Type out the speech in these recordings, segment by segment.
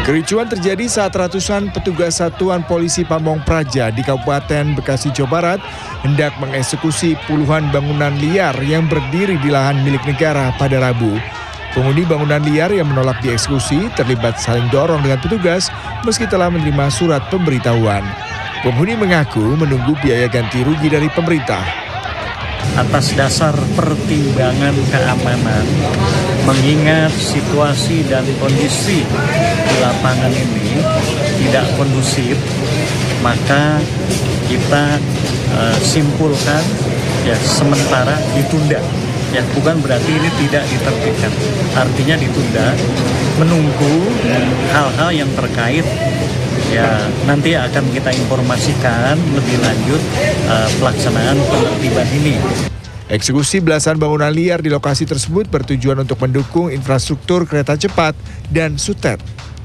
Kericuan terjadi saat ratusan petugas Satuan Polisi Pamong Praja di Kabupaten Bekasi, Jawa Barat hendak mengeksekusi puluhan bangunan liar yang berdiri di lahan milik negara pada Rabu. Penghuni bangunan liar yang menolak dieksekusi terlibat saling dorong dengan petugas meski telah menerima surat pemberitahuan. Penghuni mengaku menunggu biaya ganti rugi dari pemerintah. Atas dasar pertimbangan keamanan, mengingat situasi dan kondisi di lapangan ini tidak kondusif, maka kita simpulkan ya sementara ditunda. Ya, bukan berarti ini tidak ditertibkan, artinya ditunda, menunggu hal-hal yang terkait. Ya, nanti akan kita informasikan lebih lanjut pelaksanaan penertiban ini. Eksekusi belasan bangunan liar di lokasi tersebut bertujuan untuk mendukung infrastruktur kereta cepat dan SUTET.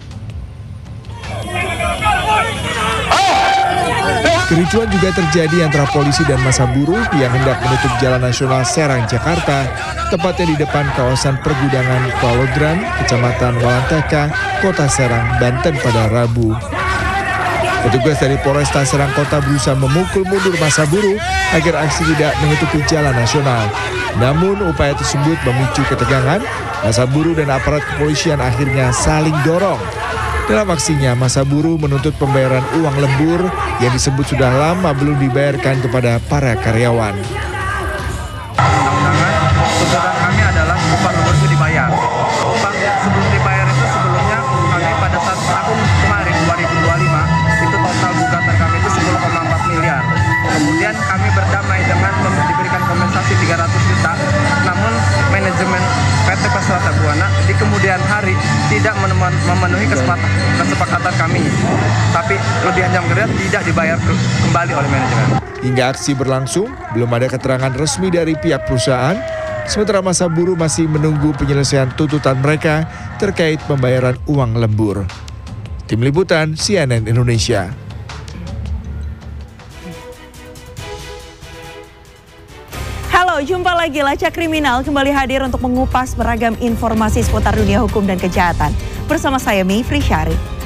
Kericuan juga terjadi antara polisi dan massa buruh yang hendak menutup Jalan Nasional Serang, Jakarta, tepatnya di depan kawasan pergudangan Kualodran, Kecamatan Walanteka, Kota Serang, Banten pada Rabu. Petugas dari Polresta Serang Kota berusaha memukul mundur massa buruh agar aksi tidak menutupi Jalan Nasional. Namun upaya tersebut memicu ketegangan, massa buruh dan aparat kepolisian akhirnya saling dorong. Dalam aksinya, massa buruh menuntut pembayaran uang lembur yang disebut sudah lama belum dibayarkan kepada para karyawan. Tuntutan kami adalah upah lembur itu dibayar. Upah sebelum dibayar itu sebelumnya kami pada saat tahun kemarin 2025 itu total gugatan kami itu 10,4 miliar. Kemudian kami berdamai dengan diberikan kompensasi 300 juta. Namun manajemen PT Pesawat Buana di kemudian hari tidak memenuhi kesepakatan kami. Tapi lebihan jam kerja tidak dibayar kembali oleh manajemen. Hingga aksi berlangsung, belum ada keterangan resmi dari pihak perusahaan. Sementara massa buruh masih menunggu penyelesaian tuntutan mereka terkait pembayaran uang lembur. Tim Liputan CNN Indonesia. Halo, jumpa lagi. Lacak Kriminal kembali hadir untuk mengupas beragam informasi seputar dunia hukum dan kejahatan. Bersama saya Mayfri Syarif.